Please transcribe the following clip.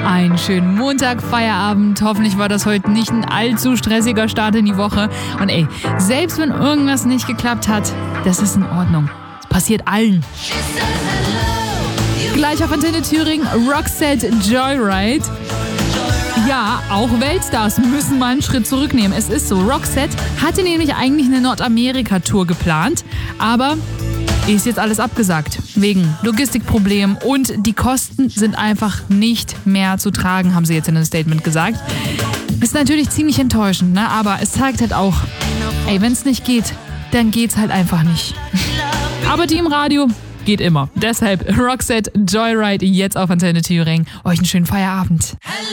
Einen schönen Montag, Feierabend. Hoffentlich war das heute nicht ein allzu stressiger Start in die Woche. Und selbst wenn irgendwas nicht geklappt hat, das ist in Ordnung. Es passiert allen. Gleich auf Antenne Thüringen, Roxette Joyride. Ja, auch Weltstars müssen mal einen Schritt zurücknehmen. Es ist so, Roxette hatte nämlich eigentlich eine Nordamerika-Tour geplant, aber ist jetzt alles abgesagt. Wegen Logistikproblemen und die Kosten sind einfach nicht mehr zu tragen, haben sie jetzt in einem Statement gesagt. Ist natürlich ziemlich enttäuschend, ne? Aber es zeigt halt auch, wenn es nicht geht, dann geht's halt einfach nicht. Aber die im Radio geht immer. Deshalb Roxette Joyride jetzt auf Antenne Thüringen. Euch einen schönen Feierabend.